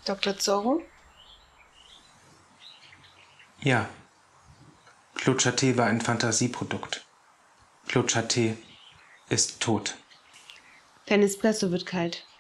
Dr. Zorro? Ja. Claude Chaté war ein Fantasieprodukt. Claude Chaté ist tot. Dein Espresso wird kalt.